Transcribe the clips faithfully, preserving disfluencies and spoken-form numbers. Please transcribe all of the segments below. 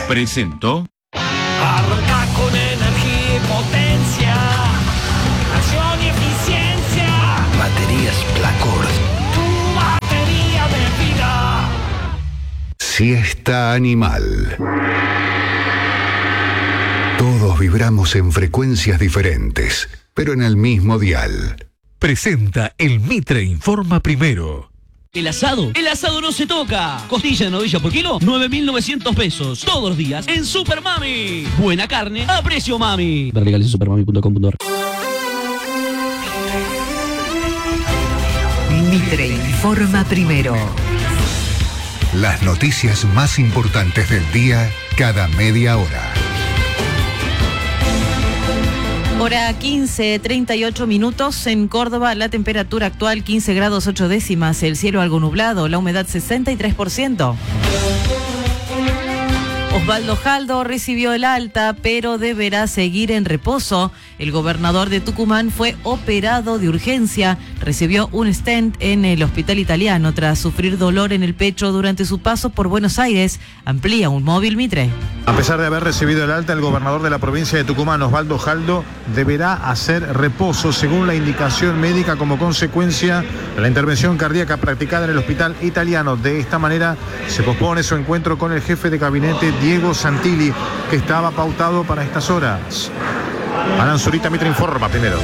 presentó. Arranca con energía y potencia, acción y eficiencia. Baterías Placord. Tu batería de vida. Siesta animal. Todos vibramos en frecuencias diferentes, pero en el mismo dial. Presenta el Mitre Informa Primero. El asado, el asado no se toca. Costilla de novilla por kilo, nueve mil novecientos pesos. Todos los días en Super Mami. Buena carne a precio mami. Ver legales en supermami punto com punto a r. Mitre Informa Primero. Las noticias más importantes del día cada media hora. Hora quince, treinta y ocho minutos en Córdoba, la temperatura actual quince grados ocho décimas, el cielo algo nublado, la humedad sesenta y tres por ciento. Osvaldo Jaldo recibió el alta, pero deberá seguir en reposo. El gobernador de Tucumán fue operado de urgencia. Recibió un stent en el hospital italiano tras sufrir dolor en el pecho durante su paso por Buenos Aires. Amplía un móvil Mitre. A pesar de haber recibido el alta, el gobernador de la provincia de Tucumán, Osvaldo Jaldo, deberá hacer reposo según la indicación médica como consecuencia de la intervención cardíaca practicada en el hospital italiano. De esta manera se pospone su encuentro con el jefe de gabinete Diego Santilli, que estaba pautado para estas horas. Alan Zurita, Mitre Informa Primero.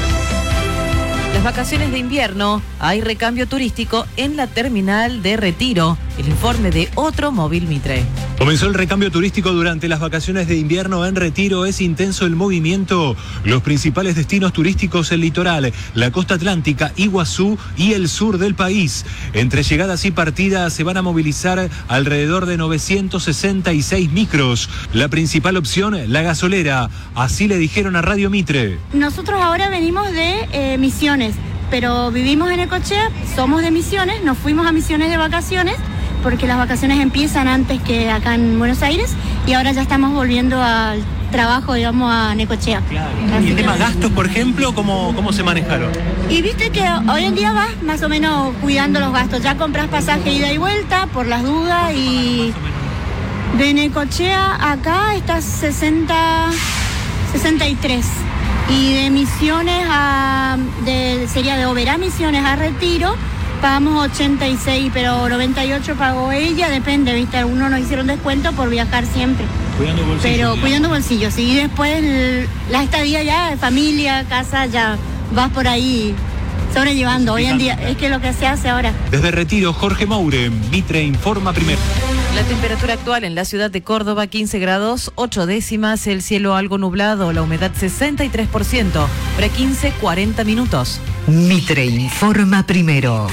Las vacaciones de invierno, hay recambio turístico en la terminal de Retiro. El informe de otro móvil Mitre. Comenzó el recambio turístico durante las vacaciones de invierno en Retiro. Es intenso el movimiento. Los principales destinos turísticos: el litoral, la costa atlántica, Iguazú y el sur del país. Entre llegadas y partidas se van a movilizar alrededor de novecientos sesenta y seis micros. La principal opción, la gasolera. Así le dijeron a Radio Mitre. Nosotros ahora venimos de eh, Misiones, pero vivimos en Necochea, somos de Misiones, nos fuimos a Misiones de vacaciones, porque las vacaciones empiezan antes que acá en Buenos Aires, y ahora ya estamos volviendo al trabajo, digamos, a Necochea. Claro. ¿Y el tema gastos, por ejemplo, cómo, cómo se manejaron? Y viste que hoy en día vas más o menos cuidando los gastos, ya compras pasaje ida y vuelta por las dudas, y de Necochea acá estás sesenta, sesenta y tres. Y de Misiones a, de, sería de Oberá Misiones a Retiro, pagamos ochenta y seis, pero noventa y ocho pagó ella, depende, viste, algunos nos hicieron descuento por viajar siempre. Cuidando bolsillos. Pero ¿no? cuidando bolsillos, sí, y después el, la estadía ya, de familia, casa, ya vas por ahí sobrellevando. Hoy en día es que lo que se hace ahora. Desde Retiro, Jorge Moure, Mitre Informa Primero. La temperatura actual en la ciudad de Córdoba, quince grados ocho décimas, el cielo algo nublado, la humedad sesenta y tres por ciento. Hora quince, cuarenta minutos. Mitre Informa Primero.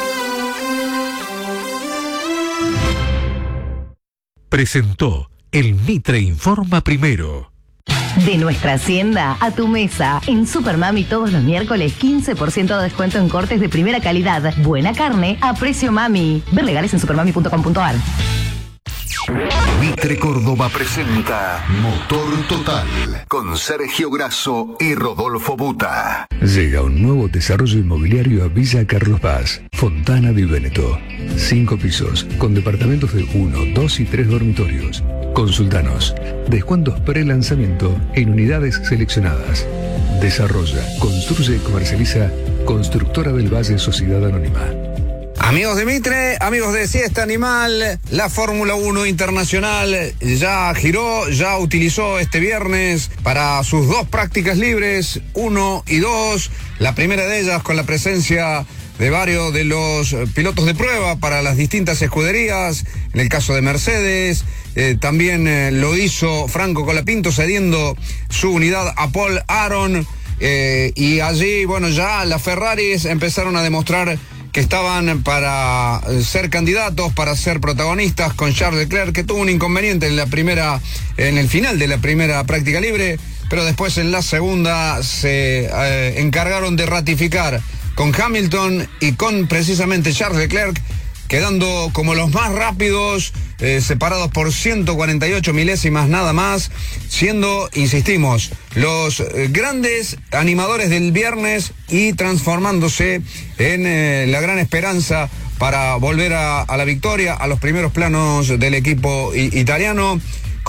Presentó el Mitre Informa Primero. De nuestra hacienda a tu mesa. En Supermami todos los miércoles quince por ciento de descuento en cortes de primera calidad. Buena carne a precio mami. Ver legales en supermami punto com punto a r. Mitre Córdoba presenta Motor Total con Sergio Grasso y Rodolfo Buta. Llega un nuevo desarrollo inmobiliario a Villa Carlos Paz, Fontana di Veneto. Cinco pisos con departamentos de uno, dos y tres dormitorios. Consultanos. Descuentos pre-lanzamiento en unidades seleccionadas. Desarrolla, construye y comercializa Constructora del Valle Sociedad Anónima. Amigos de Mitre, amigos de Siesta Animal, la Fórmula uno Internacional ya giró, ya utilizó este viernes para sus dos prácticas libres, uno y dos. La primera de ellas con la presencia de varios de los pilotos de prueba para las distintas escuderías, en el caso de Mercedes. Eh, también eh, lo hizo Franco Colapinto cediendo su unidad a Paul Aron. Eh, y allí, bueno, ya las Ferraris empezaron a demostrar que estaban para ser candidatos, para ser protagonistas, con Charles Leclerc, que tuvo un inconveniente en la primera, en el final de la primera práctica libre, pero después en la segunda se eh, encargaron de ratificar con Hamilton y con precisamente Charles Leclerc, quedando como los más rápidos, eh, separados por ciento cuarenta y ocho milésimas nada más, siendo, insistimos, los eh, grandes animadores del viernes y transformándose en eh, la gran esperanza para volver a, a la victoria, a los primeros planos del equipo i- italiano.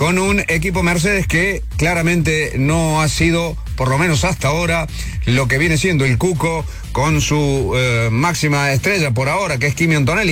con un equipo Mercedes que claramente no ha sido, por lo menos hasta ahora, lo que viene siendo el Cuco con su eh, máxima estrella por ahora, que es Kimi Antonelli.